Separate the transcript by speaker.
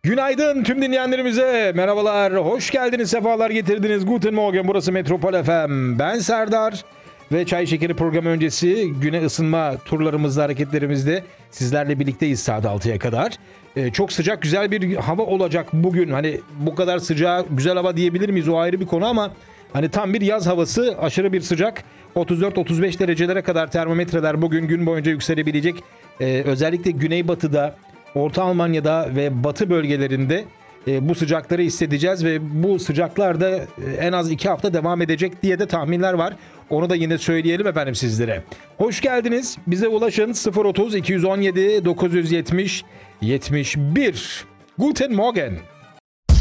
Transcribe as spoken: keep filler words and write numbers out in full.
Speaker 1: Günaydın tüm dinleyenlerimize. Merhabalar, hoş geldiniz, sefalar getirdiniz. Guten Morgen, burası Metropol F M. Ben Serdar ve Çay Şekeri programı öncesi güne ısınma turlarımızda, hareketlerimizde sizlerle birlikteyiz saat altıya kadar. Ee, çok sıcak, güzel bir hava olacak bugün. Hani bu kadar sıcağı güzel hava diyebilir miyiz, o ayrı bir konu ama hani tam bir yaz havası, aşırı bir sıcak. otuz dört otuz beş derecelere kadar termometreler bugün gün boyunca yükselebilecek. Ee, özellikle güneybatıda, Orta Almanya'da ve batı bölgelerinde e, bu sıcakları hissedeceğiz ve bu sıcaklar da e, en az iki hafta devam edecek diye de tahminler var. Onu da yine söyleyelim efendim sizlere. Hoş geldiniz. Bize ulaşın sıfır otuz iki yüz on yedi dokuz yüz yetmiş yetmiş bir. Guten Morgen.